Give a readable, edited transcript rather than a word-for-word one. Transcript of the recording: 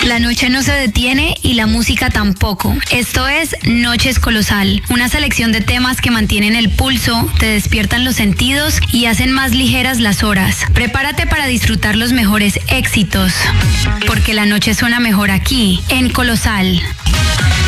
La noche no se detiene y la música tampoco. Esto es Noches Colosal, una selección de temas que mantienen el pulso, te despiertan los sentidos y hacen más ligeras las horas. Prepárate para disfrutar los mejores éxitos, porque la noche suena mejor aquí, en Colosal.